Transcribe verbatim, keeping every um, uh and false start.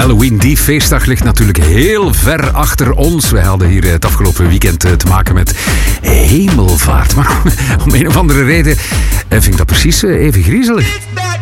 Halloween, die feestdag ligt natuurlijk heel ver achter ons. Wij hadden hier het afgelopen weekend te maken met hemelvaart. Maar om een of andere reden vind ik dat precies even griezelig.